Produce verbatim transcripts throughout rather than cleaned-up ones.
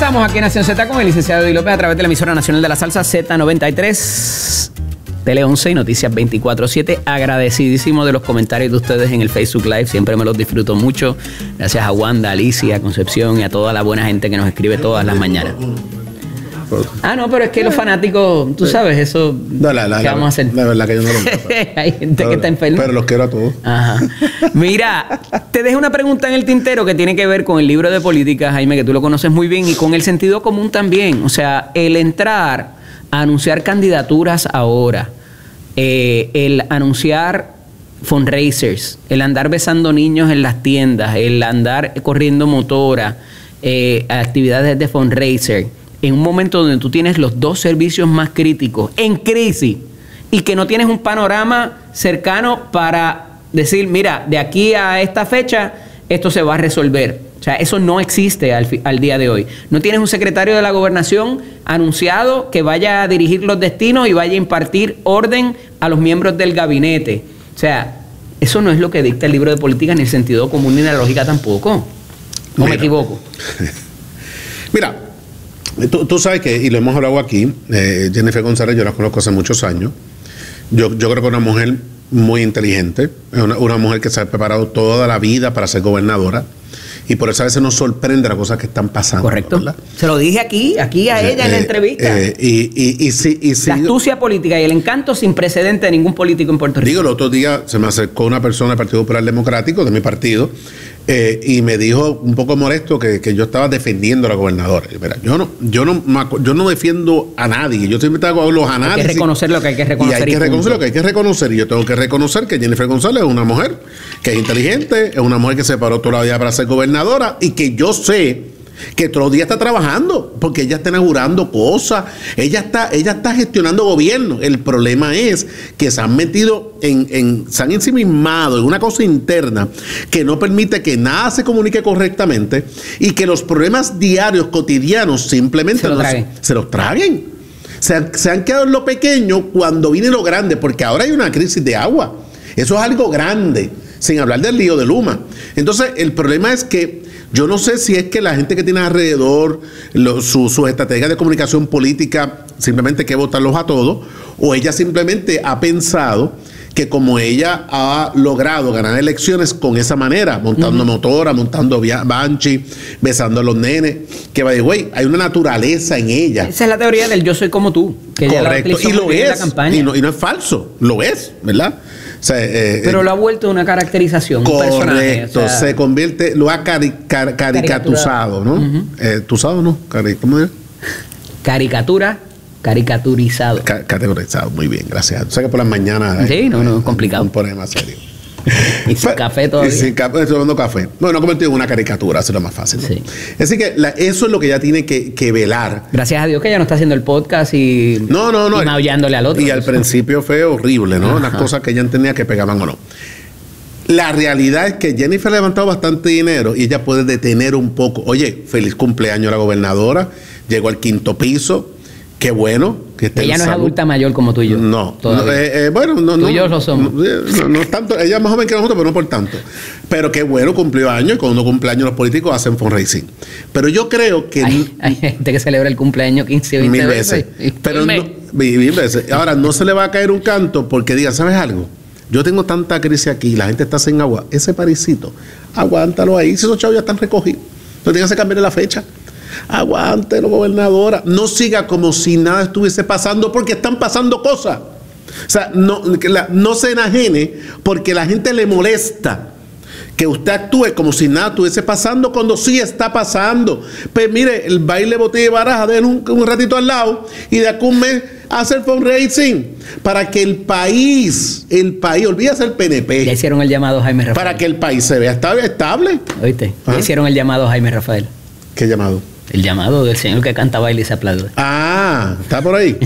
Regresamos aquí en Nación Z con el licenciado Eddie López a través de la emisora nacional de la salsa Z noventa y tres, Tele once y Noticias veinticuatro siete. Agradecidísimo de los comentarios de ustedes en el Facebook Live. Siempre me los disfruto mucho. Gracias a Wanda, Alicia, a Concepción y a toda la buena gente que nos escribe todas las mañanas. Ah, no, pero es que los fanáticos, tú sabes, eso. No, la, la, ¿qué la, vamos a hacer? La verdad que yo no lo Hay gente pero, que está enferma. Pero los quiero a todos. Ajá. Mira, te dejo una pregunta en el tintero que tiene que ver con el libro de política, Jaime, que tú lo conoces muy bien, y con el sentido común también. O sea, el entrar a anunciar candidaturas ahora, eh, el anunciar fundraisers, el andar besando niños en las tiendas, el andar corriendo motora, eh, actividades de fundraiser, en un momento donde tú tienes los dos servicios más críticos en crisis y que no tienes un panorama cercano para decir, mira, de aquí a esta fecha esto se va a resolver. O sea, eso no existe al, al día de hoy. No tienes un secretario de la gobernación anunciado que vaya a dirigir los destinos y vaya a impartir orden a los miembros del gabinete. O sea, eso no es lo que dicta el libro de política, ni el sentido común, ni la lógica tampoco. ¿No Mira. me equivoco? Mira, Tú, tú sabes que, y lo hemos hablado aquí, eh, Jennifer González, yo la conozco hace muchos años. Yo, yo creo que es una mujer muy inteligente, es una, una mujer que se ha preparado toda la vida para ser gobernadora. Y por eso a veces nos sorprende las cosas que están pasando. Correcto. ¿Verdad? Se lo dije aquí, aquí a ella eh, en la entrevista. Eh, y, y, y, si, y si, la astucia política y el encanto sin precedente de ningún político en Puerto Rico. Digo, el otro día se me acercó una persona del Partido Popular Democrático, de mi partido, eh, y me dijo un poco molesto que, que yo estaba defendiendo a la gobernadora. Y mira, yo no, yo no, yo no defiendo a nadie. Yo siempre hago los análisis. Hay que reconocer lo que hay que reconocer. Y hay que reconocer lo que hay que reconocer. Y yo tengo que reconocer que Jennifer González es una mujer que es inteligente, es una mujer que se paró toda la vida para ser gobernadora y que yo sé que todos los días está trabajando, porque ella está inaugurando cosas, ella está, ella está gestionando gobierno. El problema es que se han metido en, en, se han ensimismado en una cosa interna que no permite que nada se comunique correctamente y que los problemas diarios, cotidianos, simplemente se, lo no, se los traguen. Se han, se han quedado en lo pequeño cuando viene lo grande, porque ahora hay una crisis de agua. Eso es algo grande, sin hablar del lío de Luma. Entonces, el problema es que yo no sé si es que la gente que tiene alrededor, lo, su, sus estrategias de comunicación política, simplemente hay que votarlos a todos, o ella simplemente ha pensado que como ella ha logrado ganar elecciones con esa manera, montando uh-huh. motora, montando banshee, besando a los nenes, que by the way, hay una naturaleza en ella. Esa es la teoría del yo soy como tú. Que correcto, y lo es, y no, y no es falso, lo es, ¿verdad? O sea, eh, pero lo ha vuelto una caracterización. Correcto, un personaje, o sea, se convierte, lo ha cari car caricaturizado, ¿no? Uh-huh. eh, ¿Tuzado no? Cari ¿Cómo es? Caricatura, caricaturizado. Ca categorizado, muy bien, gracias. O sea que por las mañanas. Sí, eh, no, no, es complicado. Un problema serio. Y sin café todavía. Y sin café, estoy tomando café. Bueno, convertido en una caricatura, eso es lo más fácil, ¿no? Sí. Así que la, eso es lo que ella tiene que, que velar. Gracias a Dios que ella no está haciendo el podcast y, no, no, no, y maullándole al otro. Y al principio fue horrible, ¿no? Ajá. Las cosas que ella entendía que pegaban o no. La realidad es que Jennifer ha levantado bastante dinero y ella puede detener un poco. Oye, feliz cumpleaños a la gobernadora. Llegó al quinto piso. Qué bueno que esté. Ella no es adulta mayor como tú y yo. No. no eh, eh, bueno, no. Tú no, y yo lo somos. No, no es tanto. Ella es más joven que nosotros, pero no por tanto. Pero qué bueno, cumplió años. Y cuando cumpleaños los políticos hacen fundraising. Pero yo creo que. Hay, hay gente que celebra el cumpleaños quince, veinte mil veces. veces. Pero no, mil veces. Ahora, no se le va a caer un canto porque diga, ¿sabes algo? Yo tengo tanta crisis aquí, la gente está sin agua. Ese parisito, aguántalo ahí. Si esos chavos ya están recogidos, no tienes que cambiar la fecha. Aguántelo, gobernadora. No siga como si nada estuviese pasando, porque están pasando cosas. O sea, no, la, no se enajene porque la gente le molesta que usted actúe como si nada estuviese pasando cuando sí está pasando. Pues mire, el baile botella de baraja, den un, un ratito al lado y de aquí un mes hacer fundraising para que el país, el país, olvídese el P N P. Ya hicieron el llamado Jaime Rafael. Para que el país se vea estable. ¿Oíste? Ya hicieron el llamado Jaime Rafael. ¿Qué llamado? El llamado del señor que canta, baila y se aplaude. Ah, está por ahí.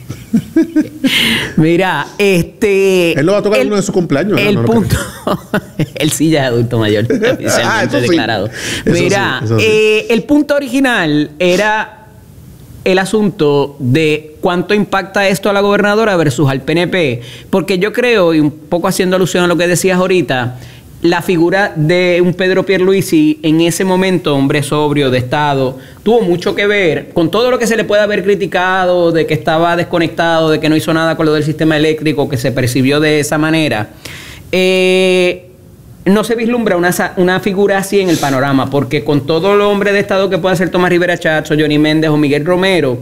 Mira, este... Él lo va a tocar en uno de sus cumpleaños. El no, no punto... Él sí ya es adulto mayor. Ah, eso sí. Declarado. Eso Mira, sí, eso sí. Eh, el punto original era el asunto de cuánto impacta esto a la gobernadora versus al P N P. Porque yo creo, y un poco haciendo alusión a lo que decías ahorita, la figura de un Pedro Pierluisi en ese momento, hombre sobrio de Estado, tuvo mucho que ver con todo lo que se le puede haber criticado, de que estaba desconectado, de que no hizo nada con lo del sistema eléctrico, que se percibió de esa manera. Eh, no se vislumbra una, una figura así en el panorama, porque con todo los hombres de Estado que pueda ser Tomás Rivera Chats o Johnny Méndez o Miguel Romero,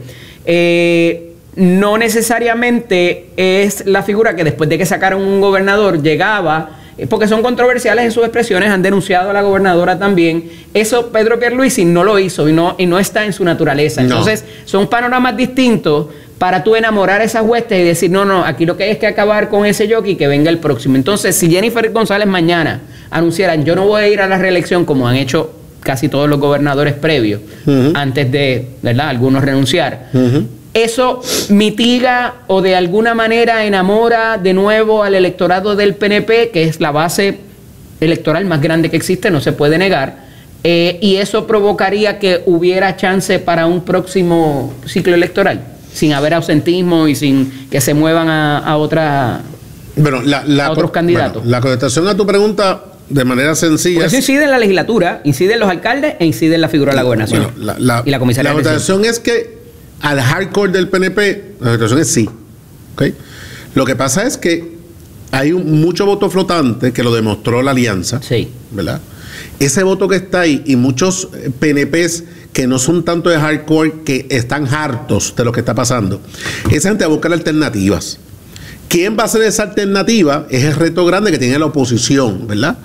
eh, no necesariamente es la figura que después de que sacaron un gobernador llegaba, porque son controversiales en sus expresiones, han denunciado a la gobernadora también. Eso Pedro Pierluisi no lo hizo y no, y no está en su naturaleza. Entonces, no. Son panoramas distintos para tú enamorar a esas huestes y decir, no, no, aquí lo que hay es que acabar con ese jockey y que venga el próximo. Entonces, si Jennifer González mañana anunciaran, yo no voy a ir a la reelección, como han hecho casi todos los gobernadores previos, uh-huh. antes de, ¿verdad?, algunos renunciar. Uh-huh. ¿Eso mitiga o de alguna manera enamora de nuevo al electorado del P N P, que es la base electoral más grande que existe, no se puede negar? Eh, ¿Y eso provocaría que hubiera chance para un próximo ciclo electoral, sin haber ausentismo y sin que se muevan a, a, otra, bueno, la, la, a otros candidatos? Bueno, la contestación a tu pregunta, de manera sencilla... Porque eso incide en la legislatura, incide en los alcaldes e incide en la figura de la gobernación. Bueno, la, la, y la comisaría la contestación es que al hardcore del P N P, la situación es sí. ¿Okay? Lo que pasa es que hay un, mucho voto flotante que lo demostró la alianza. Sí. ¿Verdad? Ese voto que está ahí y muchos P N Pes que no son tanto de hardcore, que están hartos de lo que está pasando. Esa gente va a buscar alternativas. ¿Quién va a ser esa alternativa? Es el reto grande que tiene la oposición, ¿verdad?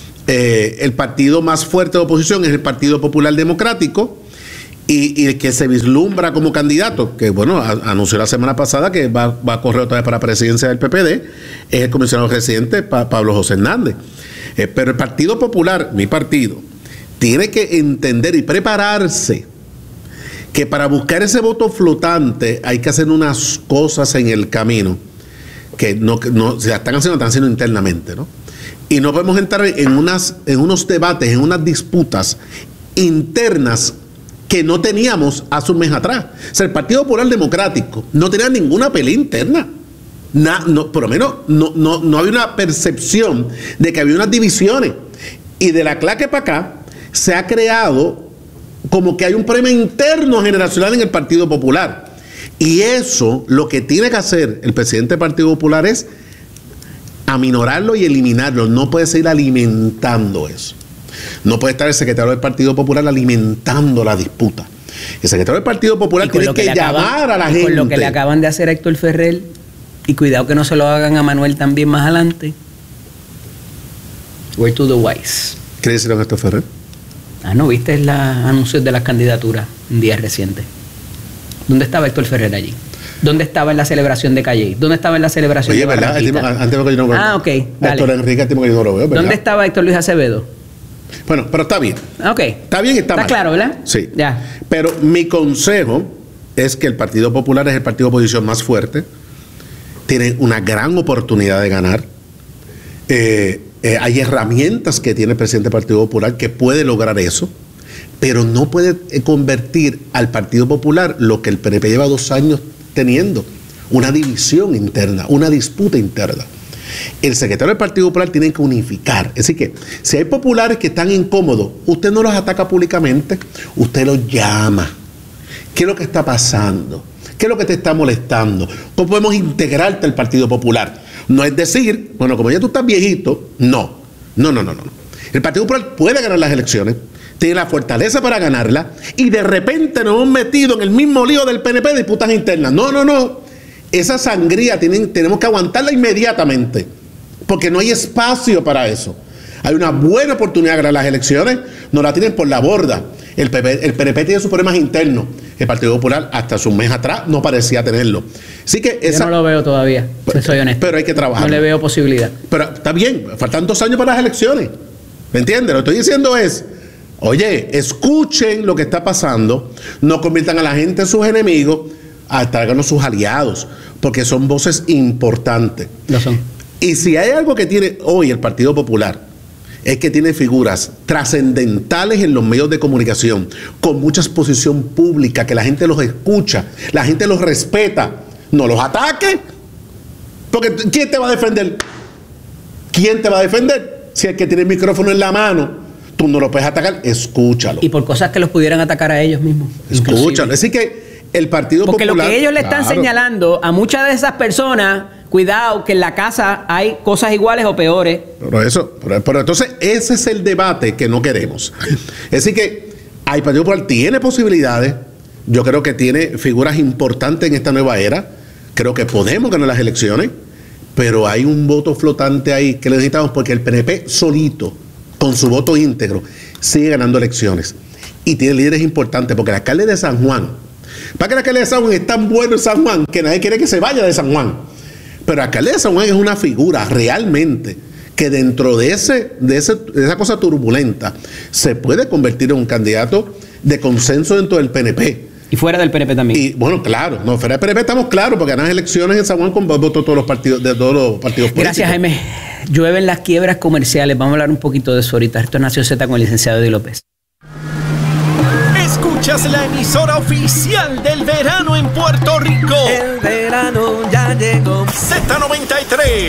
Eh, el partido más fuerte de oposición es el Partido Popular Democrático. Y, y el que se vislumbra como candidato, que bueno, a, anunció la semana pasada que va, va a correr otra vez para la presidencia del P P D, es el comisionado residente pa, Pablo José Hernández. Eh, pero el Partido Popular, mi partido, tiene que entender y prepararse que para buscar ese voto flotante hay que hacer unas cosas en el camino que no, que no se están haciendo, están haciendo internamente, ¿no? Y no podemos entrar en, unas, en unos debates, en unas disputas internas que no teníamos hace un mes atrás. O sea, el Partido Popular Democrático no tenía ninguna pelea interna. Na, no, por lo menos no, no, no había una percepción de que había unas divisiones. Y de la claque para acá se ha creado como que hay un problema interno generacional en el Partido Popular. Y eso, lo que tiene que hacer el presidente del Partido Popular es aminorarlo y eliminarlo. No puede seguir alimentando eso. No puede estar el secretario del Partido Popular alimentando la disputa. El secretario del Partido Popular tiene que, que llamar acaban, a la gente. Con lo que le acaban de hacer a Héctor Ferrer, y cuidado que no se lo hagan a Manuel también más adelante. Where to the wise. ¿Qué le hicieron a Héctor Ferrer? Ah, ¿no viste los anuncios de las candidaturas en días recientes? ¿Dónde estaba Héctor Ferrer allí? ¿Dónde estaba en la celebración de Calle? ¿Dónde estaba en la celebración Oye, de ¿verdad? Barranquita? Antes de que yo no Ah, ok, dale. Héctor Enrique, que yo no lo veo, ¿verdad? ¿Dónde estaba Héctor Luis Acevedo? Bueno, pero está bien. Ok. Está bien y está, está mal. Está claro, ¿verdad? Sí. Ya. Pero mi consejo es que el Partido Popular es el partido de oposición más fuerte. Tiene una gran oportunidad de ganar. Eh, eh, hay herramientas que tiene el presidente del Partido Popular que puede lograr eso, pero no puede convertir al Partido Popular lo que el P N P lleva dos años teniendo, una división interna, una disputa interna. El secretario del Partido Popular tiene que unificar. Es decir que si hay populares que están incómodos, usted no los ataca públicamente, usted los llama. ¿Qué es lo que está pasando? ¿Qué es lo que te está molestando? ¿Cómo podemos integrarte al Partido Popular? No es decir, bueno, como ya tú estás viejito, no. No, no, no, no. El Partido Popular puede ganar las elecciones, tiene la fortaleza para ganarlas, y de repente nos hemos metido en el mismo lío del P N P de disputas internas. No, no, no. Esa sangría tienen, tenemos que aguantarla inmediatamente, porque no hay espacio para eso. Hay una buena oportunidad de ganar las elecciones, no la tienen por la borda. El, P P, el P N P tiene sus problemas internos. El Partido Popular, hasta hace un mes atrás, no parecía tenerlo. Así que esa, yo no lo veo todavía, pero, soy honesto. Pero hay que trabajar. No le veo posibilidad. Pero está bien, faltan dos años para las elecciones. ¿Me entiendes? Lo que estoy diciendo es, oye, escuchen lo que está pasando, no conviertan a la gente en sus enemigos, tráiganos sus aliados, porque son voces importantes. Lo son. Y si hay algo que tiene hoy el Partido Popular, es que tiene figuras trascendentales en los medios de comunicación, con mucha exposición pública, que la gente los escucha, la gente los respeta. No los ataque, porque ¿quién te va a defender? ¿Quién te va a defender? Si el que tiene el micrófono en la mano, tú no lo puedes atacar, escúchalo. Y por cosas que los pudieran atacar a ellos mismos. Escúchalo. Así que el Partido Porque Popular... Porque lo que ellos le están claro. señalando a muchas de esas personas, cuidado, que en la casa hay cosas iguales o peores. Pero eso, pero, pero entonces ese es el debate que no queremos. Es decir que el Partido Popular tiene posibilidades, yo creo que tiene figuras importantes en esta nueva era, creo que podemos ganar las elecciones, pero hay un voto flotante ahí que necesitamos porque el P N P solito, con su voto íntegro, sigue ganando elecciones. Y tiene líderes importantes, porque el alcalde de San Juan, para que el alcalde de San Juan es tan bueno en San Juan que nadie quiere que se vaya de San Juan. Pero el alcalde de San Juan es una figura realmente que dentro de, ese, de, ese, de esa cosa turbulenta se puede convertir en un candidato de consenso dentro del P N P. Y fuera del P N P también. Y bueno, claro, no, fuera del P N P estamos claros, porque ganan elecciones en San Juan con votos de todos los partidos, de todos los partidos políticos. Gracias, Jaime. Llueven las quiebras comerciales. Vamos a hablar un poquito de eso ahorita. Esto es Nación Z con el licenciado Eddie López. Escuchas la emisora oficial del verano en Puerto Rico. El verano ya llegó. Z noventa y tres.